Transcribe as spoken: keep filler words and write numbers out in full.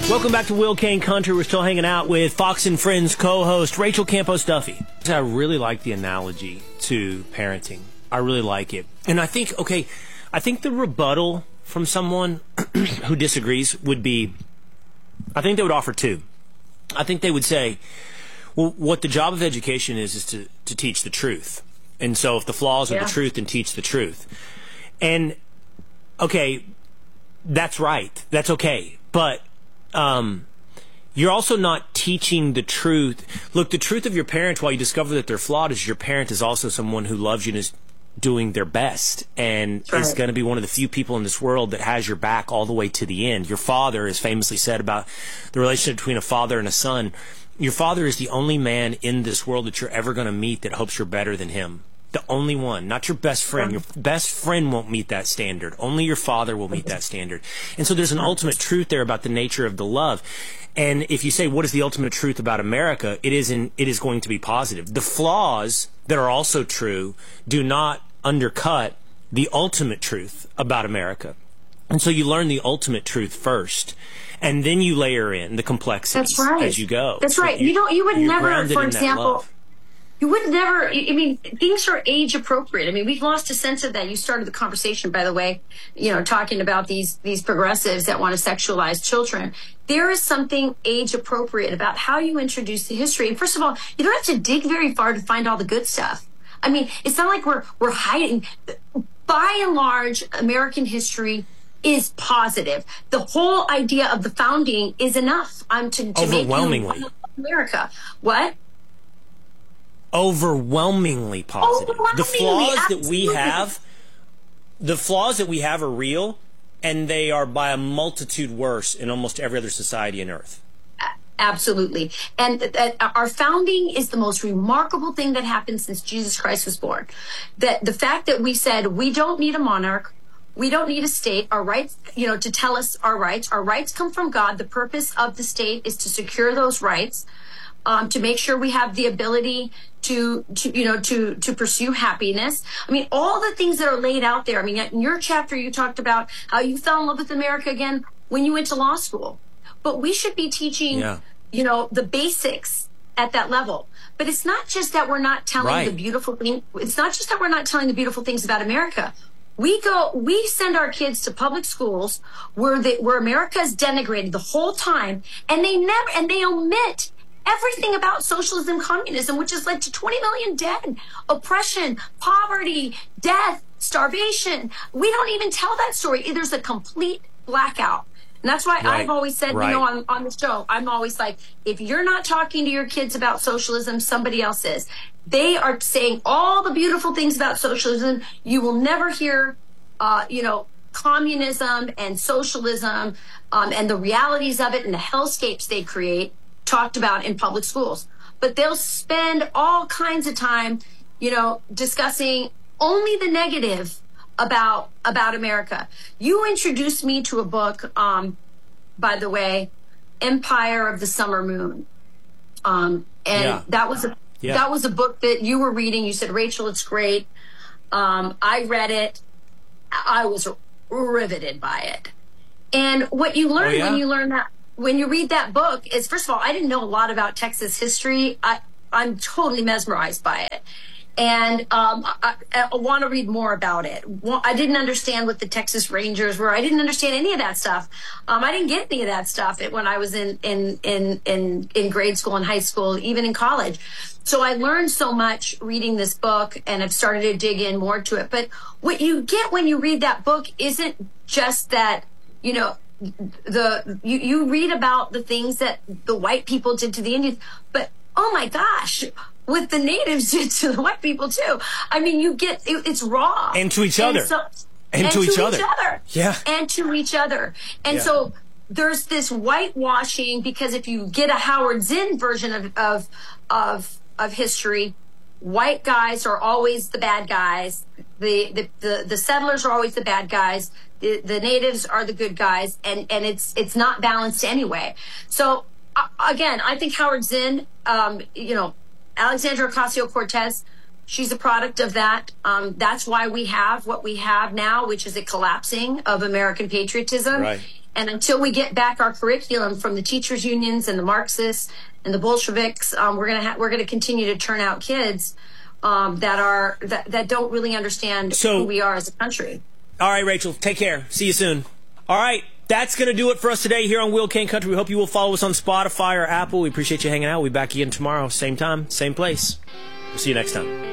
Welcome back to Will Kane Country. We're still hanging out with Fox and Friends co-host Rachel Campos Duffy. I really like the analogy to parenting. I really like it. And I think, okay, I think the rebuttal from someone who disagrees would be, I think they would offer two. I think they would say, well, what the job of education is, is to, to teach the truth. And so if the flaws are yeah. the truth, then teach the truth. And, okay, that's right. That's okay. But um, you're also not teaching the truth. Look, the truth of your parents, while you discover that they're flawed, is your parent is also someone who loves you and is doing their best. And right. is going to be one of the few people in this world that has your back all the way to the end. Your father is famously said about the relationship between a father and a son. Your father is the only man in this world that you're ever going to meet that hopes you're better than him. The only one, not your best friend. Your best friend won't meet that standard. Only your father will meet that standard. And so there's an ultimate truth there about the nature of the love. And if you say, what is the ultimate truth about America? It is in, it is going to be positive. The flaws that are also true do not undercut the ultimate truth about America. And so you learn the ultimate truth first, and then you layer in the complexities That's right. as you go. That's so right. You, you don't. You would never, for example. You would never, I mean, things are age appropriate. I mean, we've lost a sense of that. You started the conversation, by the way, you know, talking about these, these progressives that want to sexualize children. There is something age appropriate about how you introduce the history. And first of all, you don't have to dig very far to find all the good stuff. I mean, it's not like we're, we're hiding. By and large, American history is positive. The whole idea of the founding is enough um, to, to Overwhelmingly. make you America. What? Overwhelmingly positive. Overwhelmingly, the flaws absolutely. that we have, the flaws that we have are real, and they are by a multitude worse in almost every other society on earth. Absolutely. And that our founding is the most remarkable thing that happened since Jesus Christ was born. That the fact that we said we don't need a monarch, we don't need a state, our rights, you know, to tell us our rights. Our rights come from God. The purpose of the state is to secure those rights, um, to make sure we have the ability to, to, you know, to, to pursue happiness. I mean, all the things that are laid out there. I mean, in your chapter, you talked about how you fell in love with America again when you went to law school. But we should be teaching, yeah. you know, the basics at that level. But it's not just that we're not telling right. the beautiful thing. It's not just that we're not telling the beautiful things about America. We go, we send our kids to public schools where they, where America is denigrated the whole time, and they never, and they omit everything about socialism, communism, which has led to twenty million dead, oppression, poverty, death, starvation. We don't even tell that story. There's a complete blackout. And that's why right. I've always said, right. you know, on, on the show, I'm always like, if you're not talking to your kids about socialism, somebody else is. They are saying all the beautiful things about socialism. You will never hear, uh, you know, communism and socialism um, and the realities of it and the hellscapes they create talked about in public schools. But they'll spend all kinds of time, you know, discussing only the negative about about America. You introduced me to a book, um, by the way, Empire of the Summer Moon. Um, and yeah. that was a yeah. that was a book that you were reading. You said, Rachel, it's great. Um, I read it. I was riveted by it. And what you learn oh, yeah? when you learn that when you read that book is, first of all, I didn't know a lot about Texas history. I, I'm totally mesmerized by it. And um, I, I want to read more about it. I didn't understand what the Texas Rangers were. I didn't understand any of that stuff. Um, I didn't get any of that stuff when I was in, in, in, in, in grade school and high school, even in college. So I learned so much reading this book, and I've started to dig in more to it. But what you get when you read that book isn't just that, you know, the you, you read about the things that the white people did to the Indians, but oh my gosh, what the natives did to the white people too. I mean, you get it, it's raw, and to each other, and, so, and, and to, to each, each other. other, yeah, and to each other, and yeah. so there's this whitewashing, because if you get a Howard Zinn version of of of, of history, white guys are always the bad guys. The, the, the, the settlers are always the bad guys. The, the natives are the good guys. And, and it's, it's not balanced anyway. So uh, again, I think Howard Zinn, um, you know, Alexandra Ocasio-Cortez, she's a product of that. Um, that's why we have what we have now, which is a collapsing of American patriotism. Right. And until we get back our curriculum from the teachers unions and the Marxists and the Bolsheviks, um, we're gonna ha- we're gonna continue to turn out kids um, that are that, that don't really understand so, who we are as a country. All right, Rachel, take care. See you soon. All right, that's going to do it for us today here on Wheel Cane Country. We hope you will follow us on Spotify or Apple. We appreciate you hanging out. We'll be back again tomorrow, same time, same place. We'll see you next time.